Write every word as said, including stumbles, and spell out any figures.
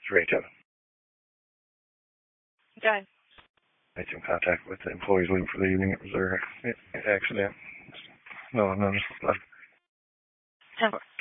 It's Rachel. Okay. Made some contact with the employees leaving for the evening. It was their accident. No, no, no. ten four.